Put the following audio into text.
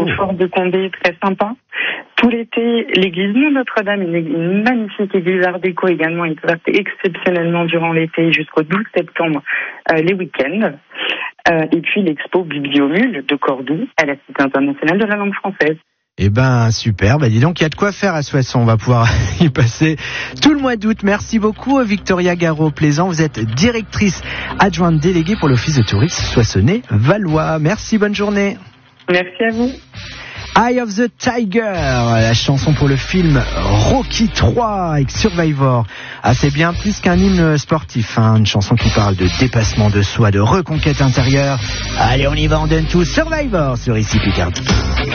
au fort de Condé, très sympa. Tout l'été, l'église Notre-Dame, une magnifique église art déco également, est ouverte exceptionnellement durant l'été jusqu'au 12 septembre, les week-ends. Et puis l'expo Bibliomule de Cordoue, à la Cité internationale de la langue française. Eh ben, super. Dis donc, il y a de quoi faire à Soissons. On va pouvoir y passer tout le mois d'août. Merci beaucoup, Victoria Garot-Plaisant. Vous êtes directrice adjointe déléguée pour l'Office de tourisme Soissonnais-Valois. Merci, bonne journée. Merci à vous. Eye of the Tiger, la chanson pour le film Rocky 3 avec Survivor. Ah, c'est bien plus qu'un hymne sportif, hein. Une chanson qui parle de dépassement de soi, de reconquête intérieure. Allez, on y va, on donne tout. Survivor sur ici Picardie.